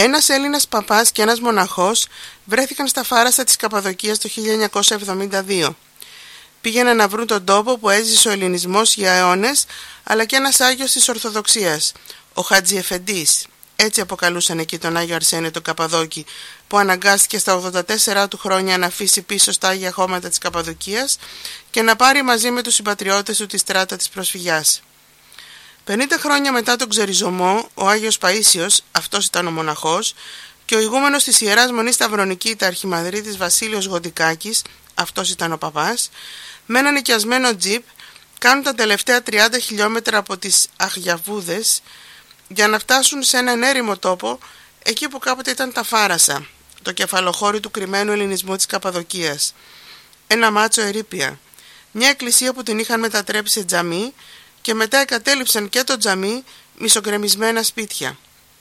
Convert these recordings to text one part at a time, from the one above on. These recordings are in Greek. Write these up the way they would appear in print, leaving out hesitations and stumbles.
Ένας Έλληνας παπάς και ένας μοναχός βρέθηκαν στα Φάρασα της Καπαδοκίας το 1972. Πήγαιναν να βρουν τον τόπο που έζησε ο ελληνισμός για αιώνες, αλλά και ένας Άγιος της Ορθοδοξίας, ο Χατζη Εφεντής. Έτσι αποκαλούσαν εκεί τον Άγιο Αρσένιο τον Καπαδόκη, που αναγκάστηκε στα 84 του χρόνια να αφήσει πίσω στα Άγια Χώματα της Καπαδοκίας και να πάρει μαζί με τους συμπατριώτες του τη στράτα της προσφυγιάς. 50 χρόνια μετά τον ξεριζωμό, ο Άγιος Παΐσιος, αυτός ήταν ο μοναχός, και ο ηγούμενος της Ιεράς Μονής Σταυρονικήτα Αρχιμανδρίτης Βασίλειος Γοντικάκης, αυτός ήταν ο παπάς, με ένα νοικιασμένο τζιπ κάνουν τα τελευταία 30 χιλιόμετρα από τις Αχιαβούδες για να φτάσουν σε έναν έρημο τόπο, εκεί που κάποτε ήταν τα Φάρασα, το κεφαλοχώρι του κρυμμένου ελληνισμού της Καπαδοκίας. Ένα μάτσο ερείπια, μια εκκλησία που την είχαν μετατρέψει σε τζαμί και μετά εγκατέλειψαν και το τζαμί, μισογκρεμισμένα σπίτια.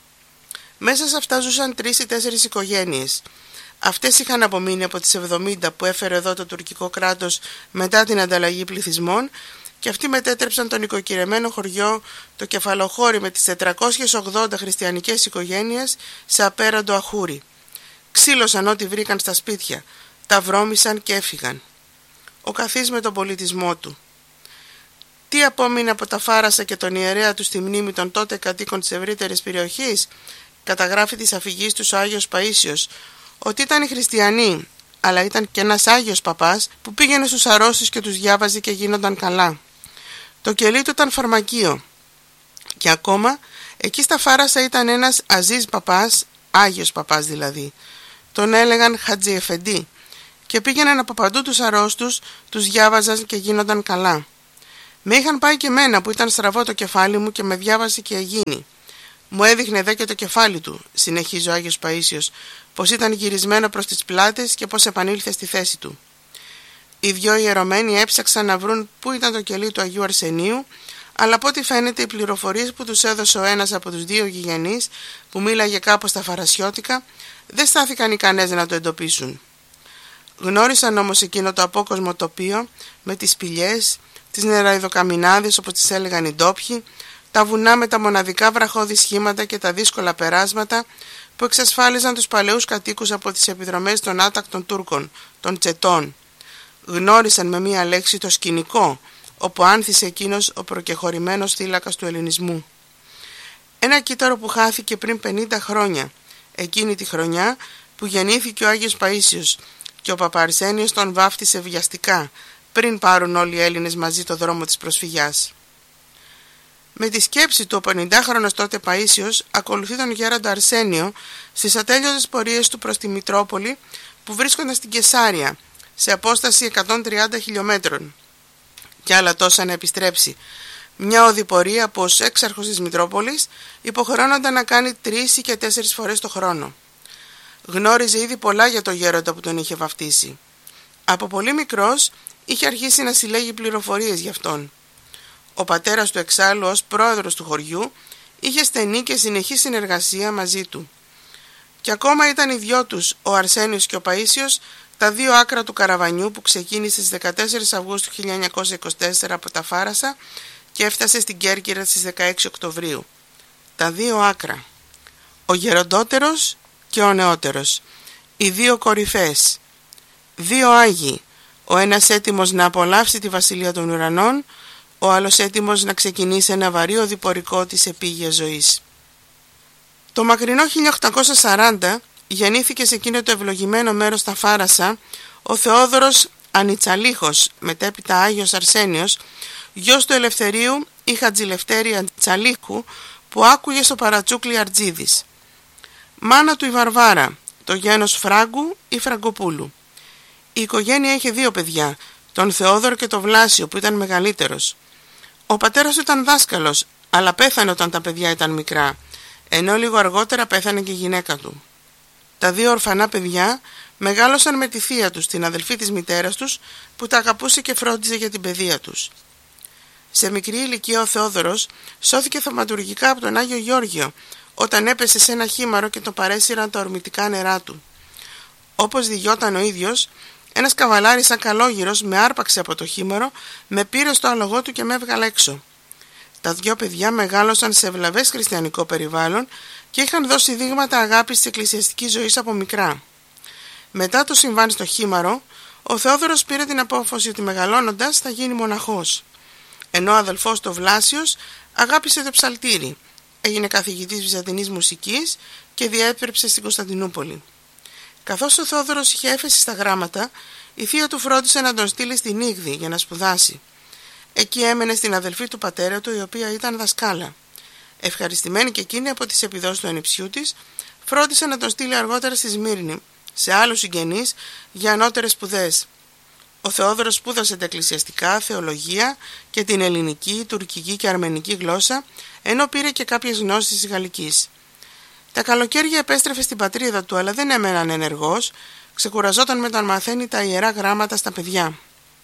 Μέσα σε αυτά ζούσαν 3 ή 4 οικογένειες. Αυτές είχαν απομείνει από τις 70 που έφερε εδώ το τουρκικό κράτος μετά την ανταλλαγή πληθυσμών, και αυτοί μετέτρεψαν το νοικοκυρεμένο χωριό, το κεφαλοχώρι με τις 480 χριστιανικές οικογένειες, σε απέραντο αχούρι. Ξύλωσαν ό,τι βρήκαν στα σπίτια, τα βρώμησαν και έφυγαν. Ο καθής με τον πολιτισμό του. Τι απόμεινε από τα Φάρασα και τον ιερέα του στη μνήμη των τότε κατοίκων της ευρύτερης περιοχής? Καταγράφει της αφηγής του ο Άγιος Παΐσιος ότι ήταν οι χριστιανοί, αλλά ήταν και ένας Άγιος παπάς που πήγαινε στους αρρώστους και τους διάβαζε και γίνονταν καλά. Το κελί του ήταν φαρμακείο. Και ακόμα εκεί στα Φάρασα ήταν ένας Αζίζ παπάς, Άγιος παπάς δηλαδή. Τον έλεγαν Χατζη Εφεντή και πήγαιναν από παντού τους αρρώστους, τους διάβαζαν και γίνονταν καλά. Με είχαν πάει και μένα που ήταν στραβό το κεφάλι μου και με διάβασε και Αιγίνη. Μου έδειχνε δε και το κεφάλι του, συνεχίζει ο Άγιος Παΐσιος, πως ήταν γυρισμένο προς τις πλάτες και πως επανήλθε στη θέση του. Οι δυο ιερωμένοι έψαξαν να βρουν πού ήταν το κελί του Αγίου Αρσενίου, αλλά από ό,τι φαίνεται οι πληροφορίες που τους έδωσε ο ένας από τους δύο γηγενείς, που μίλαγε κάπως στα φαρασιώτικα, δεν στάθηκαν ικανές να το εντοπίσουν. Γνώρισαν όμως εκείνο το απόκοσμο τοπίο με τις σπηλιές, τις νεραϊδοκαμινάδες όπως τις έλεγαν οι ντόπιοι, τα βουνά με τα μοναδικά βραχώδη σχήματα και τα δύσκολα περάσματα που εξασφάλιζαν τους παλαιούς κατοίκους από τις επιδρομές των άτακτων Τούρκων, των Τσετών. Γνώρισαν με μία λέξη το σκηνικό, όπου άνθησε εκείνος ο προκεχωρημένος θύλακας του ελληνισμού. Ένα κύτταρο που χάθηκε πριν 50 χρόνια, εκείνη τη χρονιά που γεννήθηκε ο Άγιος Παΐσιος, και ο Παπαρσένιος τον βάφτισε βιαστικά, πριν πάρουν όλοι οι Έλληνες μαζί το δρόμο της προσφυγιάς. Με τη σκέψη του ο 50χρονος τότε Παΐσιος ακολουθεί τον γέροντα Αρσένιο στις ατέλειωτες πορείες του προς τη Μητρόπολη που βρίσκονταν στην Κεσάρια, σε απόσταση 130 χιλιόμετρων, και άλλα τόσα να επιστρέψει. Μια οδηπορία που ως έξαρχος της Μητρόπολης υποχρεώνονταν να κάνει 3 και 4 φορές το χρόνο. Γνώριζε ήδη πολλά για το γέροντα που τον είχε βαφτίσει. Από πολύ μικρός είχε αρχίσει να συλλέγει πληροφορίες γι' αυτόν. Ο πατέρας του εξάλλου ως πρόεδρος του χωριού είχε στενή και συνεχή συνεργασία μαζί του. Και ακόμα ήταν οι δυο τους, ο Αρσένιος και ο Παΐσιος, τα δύο άκρα του καραβανιού που ξεκίνησε στις 14 Αυγούστου 1924 από τα Φάρασα και έφτασε στην Κέρκυρα στις 16 Οκτωβρίου. Τα δύο άκρα. Ο γεροντότερος και ο νεότερος. Οι δύο κορυφές. Δύο Άγιοι. Ο ένας έτοιμος να απολαύσει τη βασιλεία των ουρανών, ο άλλος έτοιμος να ξεκινήσει ένα βαρύ οδηπορικό της επίγειας ζωής. Το μακρινό 1840 γεννήθηκε σε εκείνο το ευλογημένο μέρος στα Φάρασα ο Θεόδωρος Ανιτσαλίχος, μετέπειτα Άγιος Αρσένιος, γιος του Ελευθερίου ή Χατζηλευτέρη Ανιτσαλίχου, που άκουγε στο παρατσούκλι Αρτζίδης. Μάνα του η Βαρβάρα, το γένος Φράγκου ή Φραγκοπούλου. Η οικογένεια είχε 2 παιδιά, τον Θεόδωρο και τον Βλάσιο που ήταν μεγαλύτερος. Ο πατέρας του ήταν δάσκαλος, αλλά πέθανε όταν τα παιδιά ήταν μικρά, ενώ λίγο αργότερα πέθανε και η γυναίκα του. Τα 2 ορφανά παιδιά μεγάλωσαν με τη θεία τους, την αδελφή της μητέρας τους, που τα αγαπούσε και φρόντιζε για την παιδεία τους. Σε μικρή ηλικία ο Θεόδωρος σώθηκε θαυματουργικά από τον Άγιο Γεώργιο, όταν έπεσε σε ένα χήμαρο και τον παρέσυραν τα ορμητικά νερά του. Όπως διηγόταν ο ίδιος, ένας καβαλάρης σαν καλόγυρος με άρπαξε από το χήμαρο, με πήρε στο άλογο του και με έβγαλε έξω. Τα δυο παιδιά μεγάλωσαν σε ευλαβές χριστιανικό περιβάλλον και είχαν δώσει δείγματα αγάπης της εκκλησιαστικής ζωής από μικρά. Μετά το συμβάν στο Χήμαρο, ο Θεόδωρος πήρε την απόφαση ότι μεγαλώνοντας θα γίνει μοναχός, ενώ ο αδελφός του Βλάσιος αγάπησε το ψαλτήρι, έγινε καθηγητής βυζαντινής μουσικής και διέπρεψε στην Κωνσταντινούπολη. Καθώς ο Θεόδωρος είχε έφεση στα γράμματα, η θεία του φρόντισε να τον στείλει στην Ήγδη για να σπουδάσει. Εκεί έμενε στην αδελφή του πατέρα του, η οποία ήταν δασκάλα. Ευχαριστημένη και εκείνη από τις επιδόσεις του ανιψιού της, φρόντισε να τον στείλει αργότερα στη Σμύρνη, σε άλλους συγγενείς, για ανώτερες σπουδές. Ο Θεόδωρος σπούδασε τα εκκλησιαστικά, θεολογία και την ελληνική, τουρκική και αρμενική γλώσσα, ενώ πήρε και κάποιες γνώσεις της γαλλικής. Τα καλοκαίρια επέστρεφε στην πατρίδα του, αλλά δεν έμεναν ενεργός, ξεκουραζόταν με το να μαθαίνει τα ιερά γράμματα στα παιδιά.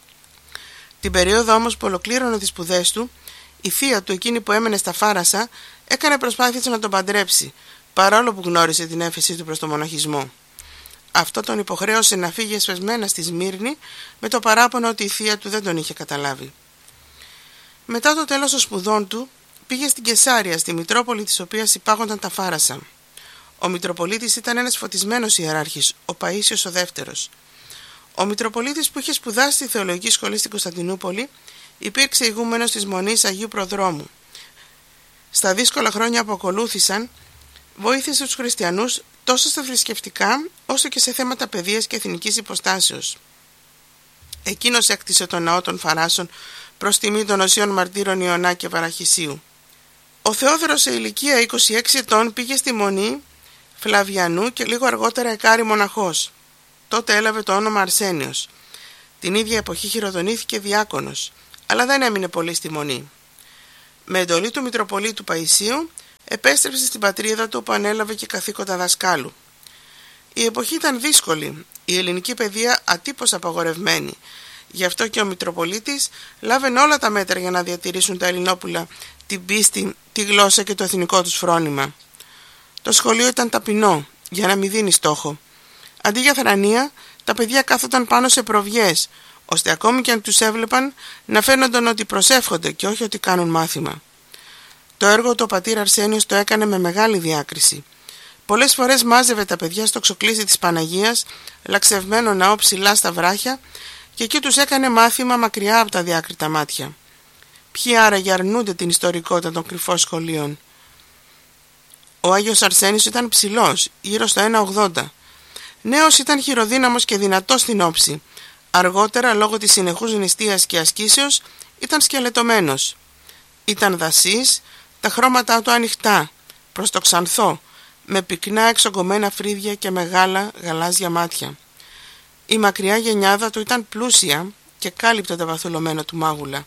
Την περίοδο όμως που ολοκλήρωνε τις σπουδές του, η θεία του, εκείνη που έμενε στα Φάρασα, έκανε προσπάθειες να τον παντρέψει, παρόλο που γνώρισε την έφεσή του προς τον μοναχισμό. Αυτό τον υποχρέωσε να φύγει εσπεσμένα στη Σμύρνη, με το παράπονο ότι η θεία του δεν τον είχε καταλάβει. Μετά το τέλος των σπουδών του, πήγε στην Κεσάρια, στη Μητρόπολη της οποίας υπάγονταν τα Φάρασα. Ο Μητροπολίτης ήταν ένας φωτισμένος ιεράρχης, ο Παΐσιος ο Δεύτερος. Ο Μητροπολίτης, που είχε σπουδάσει στη Θεολογική Σχολή στην Κωνσταντινούπολη, υπήρξε ηγούμενος της Μονής Αγίου Προδρόμου. Στα δύσκολα χρόνια που ακολούθησαν, βοήθησε τους χριστιανούς τόσο στα θρησκευτικά, όσο και σε θέματα παιδείας και εθνικής υποστάσεως. Εκείνος έκτισε τον ναό των Φαράσων προς τιμή των Οσίων Μαρτύρων Ιωνά και Βαραχισίου. Ο Θεόδωρος σε ηλικία 26 ετών πήγε στη Μονή Φλαβιανού και λίγο αργότερα εκάρη μοναχός. Τότε έλαβε το όνομα Αρσένιος. Την ίδια εποχή χειροτονήθηκε διάκονος, αλλά δεν έμεινε πολύ στη Μονή. Με εντολή του Μητροπολίτου Παϊσίου, επέστρεψε στην πατρίδα του, που ανέλαβε και καθήκοντα δασκάλου. Η εποχή ήταν δύσκολη, η ελληνική παιδεία ατύπως απαγορευμένη. Γι' αυτό και ο Μητροπολίτης λάβαινε όλα τα μέτρα για να διατηρήσουν τα Ελληνόπουλα την πίστη, τη γλώσσα και το εθνικό τους φρόνημα. Το σχολείο ήταν ταπεινό, για να μην δίνει στόχο. Αντί για θρανία, τα παιδιά κάθονταν πάνω σε προβιές, ώστε ακόμη και αν τους έβλεπαν να φαίνονταν ότι προσεύχονται και όχι ότι κάνουν μάθημα. Το έργο του ο πατήρ Αρσένιος το έκανε με μεγάλη διάκριση. Πολλές φορές μάζευε τα παιδιά στο ξοκλήσι της Παναγίας, λαξευμένο ναό ψηλά στα βράχια, και εκεί τους έκανε μάθημα μακριά από τα διάκριτα μάτια. Ποιοι άραγε αρνούνται την ιστορικότητα των κρυφών σχολείων? Ο Άγιος Αρσένιος ήταν ψηλός, γύρω στο 1,80. Νέος ήταν χειροδύναμος και δυνατός στην όψη. Αργότερα, λόγω της συνεχούς νηστείας και ασκήσεως, ήταν σκελετωμένος. Ήταν δασής, τα χρώματά του ανοιχτά, προς το ξανθό, με πυκνά εξογκωμένα φρύδια και μεγάλα γαλάζια μάτια. Η μακριά γενιάδα του ήταν πλούσια και κάλυπτε το βαθουλωμένο του μάγουλα.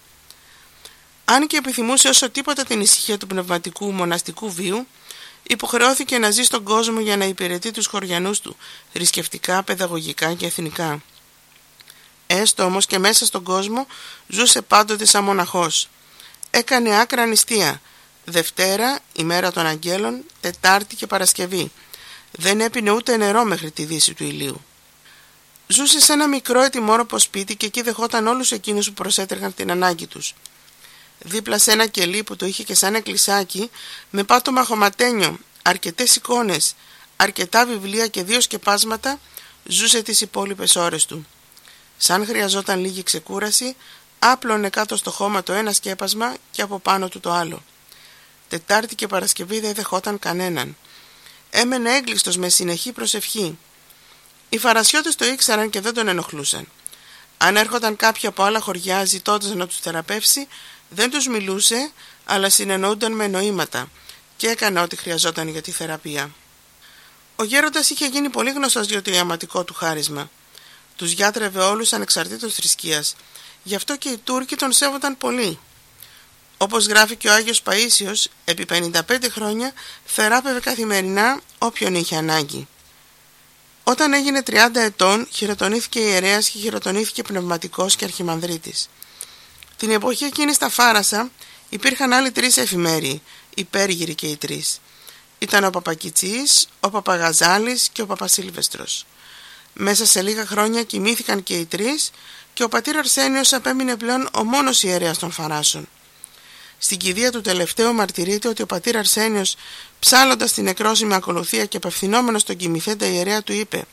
Αν και επιθυμούσε όσο τίποτα την ησυχία του πνευματικού μοναστικού βίου, υποχρεώθηκε να ζει στον κόσμο για να υπηρετεί τους χωριανούς του, θρησκευτικά, παιδαγωγικά και εθνικά. Έστω όμως και μέσα στον κόσμο ζούσε πάντοτε σαν μοναχός. Έκανε άκρα νηστεία, Δευτέρα, ημέρα των Αγγέλων, Τετάρτη και Παρασκευή. Δεν έπινε ούτε νερό μέχρι τη δύση του ηλίου. Ζούσε σε ένα μικρό ετοιμόρροπο σπίτι και εκεί δεχόταν όλους εκείνους που προσέτρεχαν την ανάγκη τους. Δίπλα σε ένα κελί που το είχε και σαν εκκλησάκι, με πάτωμα χωματένιο, αρκετές εικόνες, αρκετά βιβλία και 2 σκεπάσματα, ζούσε τις υπόλοιπες ώρες του. Σαν χρειαζόταν λίγη ξεκούραση, άπλωνε κάτω στο χώμα το ένα σκέπασμα και από πάνω του το άλλο. Τετάρτη και Παρασκευή δεν δεχόταν κανέναν. Έμενε έγκλειστος με συνεχή προσευχή. Οι Φαρασιώτες το ήξεραν και δεν τον ενοχλούσαν. Αν έρχονταν κάποιοι από άλλα χωριά ζητώντας να τους θεραπεύσει, δεν τους μιλούσε, αλλά συνεννοούνταν με νοήματα και έκανε ό,τι χρειαζόταν για τη θεραπεία. Ο γέροντας είχε γίνει πολύ γνωστός για το ιαματικό του χάρισμα. Τους γιάτρευε όλους ανεξαρτήτως θρησκείας, γι' αυτό και οι Τούρκοι τον σέβονταν πολύ. Όπως γράφει και ο Άγιος Παΐσιος, επί 55 χρόνια θεράπευε καθημερινά όποιον είχε ανάγκη. Όταν έγινε 30 ετών, χειροτονήθηκε ιερέας και χειροτονήθηκε πνευματικός και αρχιμανδρίτης. Την εποχή εκείνη στα Φάρασα υπήρχαν άλλοι 3 εφημέριοι, οι Πέργυροι και οι 3. Ήταν ο Παπακιτσής, ο Παπαγαζάλης και ο Παπασίλβεστρος. Μέσα σε λίγα χρόνια κοιμήθηκαν και οι 3 και ο πατήρ Αρσένιος απέμεινε πλέον ο μόνος ιερέας των Φαράσων. Στην κηδεία του τελευταίου μαρτυρείται ότι ο πατήρ Αρσένιος, ψάλλοντας την νεκρόσιμη ακολουθία και απευθυνόμενος στον κοιμηθέντα ιερέα, του είπε: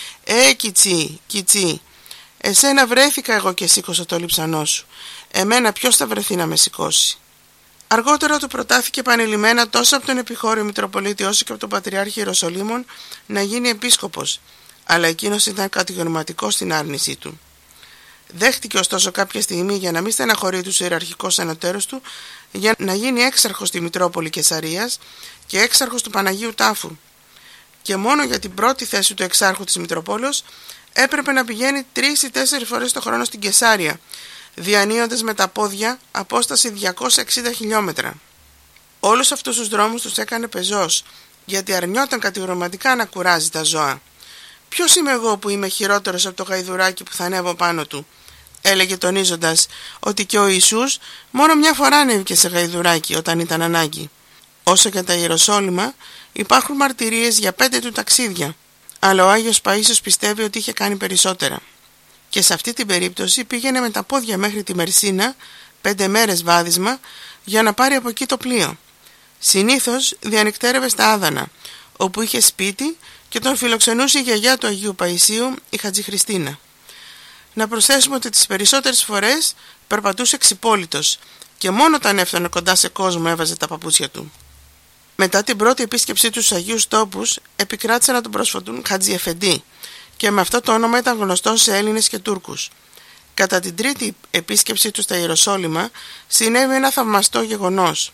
Κιτσί, Κιτσί, εσένα βρέθηκα εγώ και σήκωσα το λιψανό σου. Εμένα ποιος θα βρεθεί να με σηκώσει? Αργότερα του προτάθηκε επανειλημμένα τόσο από τον επιχώριο Μητροπολίτη όσο και από τον Πατριάρχη Ιεροσολύμων να γίνει επίσκοπος, αλλά εκείνος ήταν κατηγορηματικός στην άρνησή του. Δέχτηκε ωστόσο κάποια στιγμή, για να μην στεναχωρεί τους ιεραρχικούς ανωτέρους του, για να γίνει έξαρχος στη Μητρόπολη Καισαρίας και έξαρχος του Παναγίου Τάφου. Και μόνο για την πρώτη θέση του εξάρχου της Μητροπόλεως έπρεπε να πηγαίνει 3 ή 4 φορές το χρόνο στην Καισάρια, διανύοντας με τα πόδια απόσταση 260 χιλιόμετρα. Όλους αυτούς τους δρόμους τους έκανε πεζός, γιατί αρνιόταν κατηγορηματικά να κουράζει τα ζώα. «Ποιος είμαι εγώ που είμαι χειρότερος από το γαϊδουράκι που θα ανέβω πάνω του?» έλεγε, τονίζοντας ότι και ο Ιησούς μόνο μια φορά ανέβηκε σε γαϊδουράκι όταν ήταν ανάγκη. Όσο για τα Ιεροσόλυμα, υπάρχουν μαρτυρίες για 5 του ταξίδια, αλλά ο Άγιος Παΐσιος πιστεύει ότι είχε κάνει περισσότερα. Και σε αυτή την περίπτωση πήγαινε με τα πόδια μέχρι τη Μερσίνα, 5 μέρες βάδισμα, για να πάρει από εκεί το πλοίο. Συνήθως διανυκτέρευε στα Άδανα, όπου είχε σπίτι και τον φιλοξενούσε η γιαγιά του Αγίου Παϊσίου, η Χατζηχριστίνα. Να προσθέσουμε ότι τις περισσότερες φορές περπατούσε ξυπόλυτος και μόνο όταν έφτανε κοντά σε κόσμο έβαζε τα παπούτσια του. Μετά την πρώτη επίσκεψή του στους Αγίους Τόπους, επικράτησε να τον προσφωτούν Χατζιεφεντή και με αυτό το όνομα ήταν γνωστός σε Έλληνες και Τούρκους. Κατά την τρίτη επίσκεψή του στα Ιεροσόλυμα συνέβη ένα θαυμαστό γεγονός.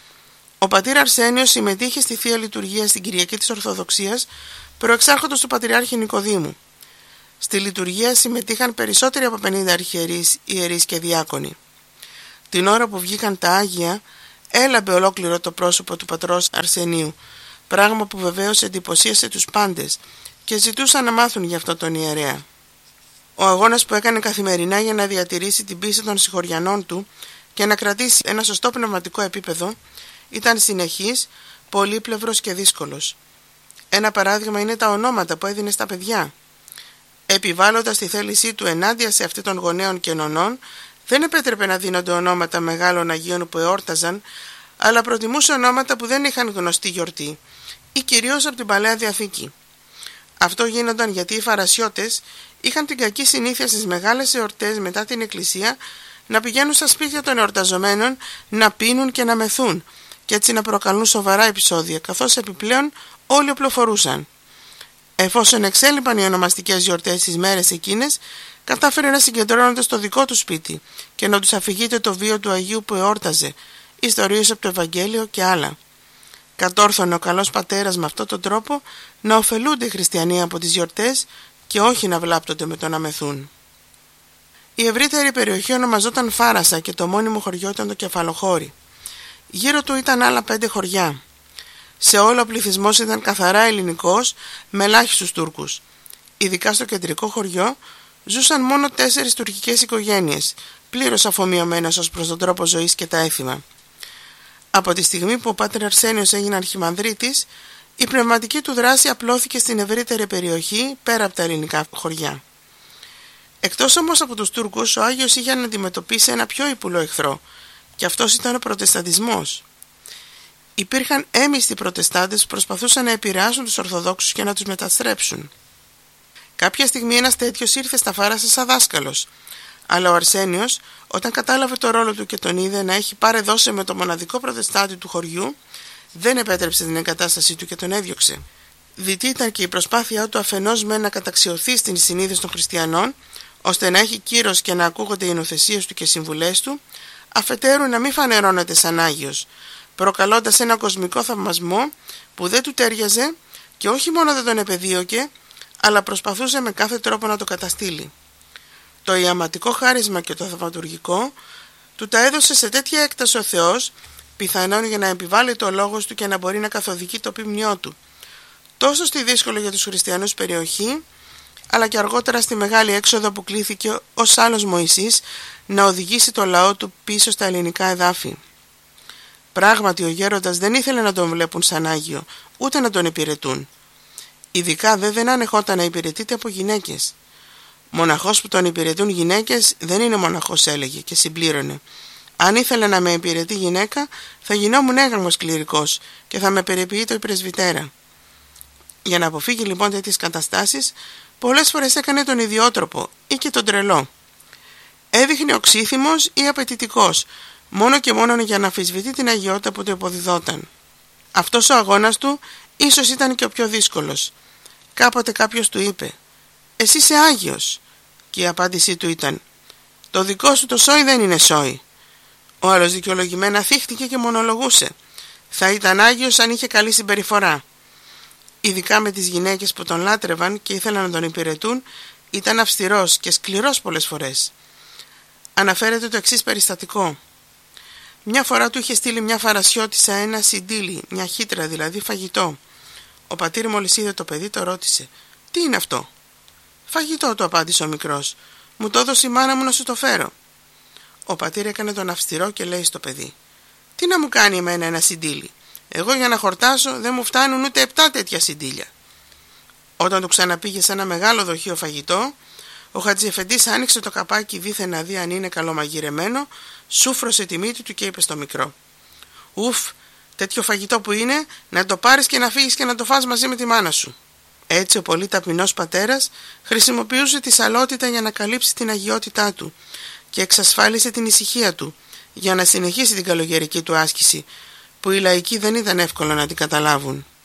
Ο πατήρ Αρσένιος συμμετείχε στη Θεία Λειτουργία στην Κυριακή της Ορθοδοξίας, προεξάρχοντος του Πατριάρχη Νικοδήμου. Στη λειτουργία συμμετείχαν περισσότεροι από 50 αρχιερείς, ιερείς και διάκονοι. Την ώρα που βγήκαν τα Άγια, έλαμπε ολόκληρο το πρόσωπο του πατρός Αρσενίου, πράγμα που βεβαίως εντυπωσίασε τους πάντες και ζητούσαν να μάθουν γι' αυτό τον ιερέα. Ο αγώνας που έκανε καθημερινά για να διατηρήσει την πίστη των συγχωριανών του και να κρατήσει ένα σωστό πνευματικό επίπεδο ήταν συνεχής, πολύπλευρος και δύσκολος. Ένα παράδειγμα είναι τα ονόματα που έδινε στα παιδιά. Επιβάλλοντας τη θέλησή του ενάντια σε αυτή των γονέων και νονών, δεν επέτρεπε να δίνονται ονόματα μεγάλων Αγίων που εόρταζαν, αλλά προτιμούσε ονόματα που δεν είχαν γνωστή γιορτή ή κυρίως από την Παλαιά Διαθήκη. Αυτό γίνονταν γιατί οι Φαρασιώτες είχαν την κακή συνήθεια στις μεγάλες εορτές μετά την Εκκλησία να πηγαίνουν στα σπίτια των εορταζομένων, να πίνουν και να μεθούν και έτσι να προκαλούν σοβαρά επεισόδια, καθώς επιπλέον όλοι οπλοφορούσαν. Εφόσον εξέλιπαν οι ονομαστικές γιορτές τις μέρες εκείνες, κατάφερε να συγκεντρώνονται στο δικό του σπίτι και να τους αφηγείται το βίο του Αγίου που εόρταζε, ιστορίες από το Ευαγγέλιο και άλλα. Κατόρθωνε ο καλός πατέρας με αυτόν τον τρόπο να ωφελούνται οι χριστιανοί από τις γιορτές και όχι να βλάπτονται με το να μεθούν. Η ευρύτερη περιοχή ονομαζόταν Φάρασα και το μόνιμο χωριό ήταν το Κεφαλοχώρι. Γύρω του ήταν άλλα 5 χωριά. Σε όλο ο πληθυσμός ήταν καθαρά ελληνικός, με ελάχιστους Τούρκους. Ειδικά στο κεντρικό χωριό ζούσαν μόνο 4 τουρκικές οικογένειες, πλήρως αφομοιωμένες ως προς τον τρόπο ζωής και τα έθιμα. Από τη στιγμή που ο Πάτερ Αρσένιος έγινε αρχιμανδρίτης, η πνευματική του δράση απλώθηκε στην ευρύτερη περιοχή πέρα από τα ελληνικά χωριά. Εκτός όμως από τους Τούρκους, ο Άγιος είχε να αντιμετωπίσει ένα πιο ύπουλο εχθρό, και αυτός ήταν ο Προτεσταντισμός. Υπήρχαν έμιστοι Προτεστάντες που προσπαθούσαν να επηρεάσουν τους Ορθοδόξους και να τους μεταστρέψουν. Κάποια στιγμή ένας τέτοιος ήρθε στα Φάρασα σαν δάσκαλος, αλλά ο Αρσένιος, όταν κατάλαβε το ρόλο του και τον είδε να έχει παρεδώσει με το μοναδικό Προτεστάντη του χωριού, δεν επέτρεψε την εγκατάστασή του και τον έδιωξε. Δυτή ήταν και η προσπάθειά του αφενός με να καταξιωθεί στην συνείδηση των χριστιανών, ώστε να έχει κύρος και να ακούγονται οι νοθεσίες του και συμβουλές του, αφετέρου να μην φανερώνεται σαν Άγιος, προκαλώντας ένα κοσμικό θαυμασμό που δεν του τέριαζε και όχι μόνο δεν τον επεδίωκε, αλλά προσπαθούσε με κάθε τρόπο να το καταστήλει. Το ιαματικό χάρισμα και το θαυματουργικό του τα έδωσε σε τέτοια έκταση ο Θεός, πιθανόν για να επιβάλλει το λόγος του και να μπορεί να καθοδηγεί το ποιμνιό του, τόσο στη δύσκολη για τους χριστιανούς περιοχή, αλλά και αργότερα στη μεγάλη έξοδο που κλήθηκε ως άλλος Μωυσής να οδηγήσει το λαό του πίσω στα ελληνικά εδάφη. Πράγματι ο γέροντας δεν ήθελε να τον βλέπουν σαν Άγιο, ούτε να τον υπηρετούν. Ειδικά δεν ανεχόταν να υπηρετείται από γυναίκες. Μοναχός που τον υπηρετούν γυναίκες δεν είναι μοναχός, έλεγε και συμπλήρωνε. Αν ήθελε να με υπηρετεί γυναίκα, θα γινόμουν έγγραμμος κληρικός και θα με περιποιεί η πρεσβυτέρα. Για να αποφύγει λοιπόν τέτοιες καταστάσεις, πολλές φορές έκανε τον ιδιότροπο ή και τον τρελό. Έδειχνε οξύθυμος ή απαιτητικός, μόνο και μόνο για να αμφισβητεί την αγιότητα που του υποδιδόταν. Αυτός ο αγώνας του ίσως ήταν και ο πιο δύσκολος. Κάποτε κάποιος του είπε «Εσύ είσαι Άγιος» και η απάντησή του ήταν «Το δικό σου το σόι δεν είναι σόι». Ο άλλος δικαιολογημένα θύχτηκε και μονολογούσε «Θα ήταν Άγιος αν είχε καλή συμπεριφορά». Ειδικά με τις γυναίκες που τον λάτρευαν και ήθελαν να τον υπηρετούν, ήταν αυστηρός και σκληρός πολλές φορές. Αναφέρεται το εξής περιστατικό. Μια φορά του είχε στείλει μια φαρασιώτισσα ένα σιντίλι, μια χύτρα δηλαδή φαγητό. Ο πατήρ μόλις είδε το παιδί το ρώτησε «Τι είναι αυτό?» «Φαγητό», του απάντησε ο μικρός. «Μου το έδωσε η μάνα μου να σου το φέρω». Ο πατήρ έκανε τον αυστηρό και λέει στο παιδί «Τι να μου κάνει εμένα ένα σιντίλι? Εγώ για να χορτάσω δεν μου φτάνουν ούτε 7 τέτοια σιντίλια». Όταν του ξαναπήγε σε ένα μεγάλο δοχείο φαγητό, ο Χατζιεφεντής άνοιξε το καπάκι δίθεν να δει αν είναι καλομαγειρεμένο, σούφρωσε τη μύτη του και είπε στο μικρό «Ουφ, τέτοιο φαγητό που είναι, να το πάρεις και να φύγεις και να το φας μαζί με τη μάνα σου». Έτσι ο πολύ ταπεινός πατέρας χρησιμοποιούσε τη σαλότητα για να καλύψει την αγιότητά του και εξασφάλισε την ησυχία του για να συνεχίσει την καλογερική του άσκηση, που οι λαϊκοί δεν ήταν εύκολο να την καταλάβουν.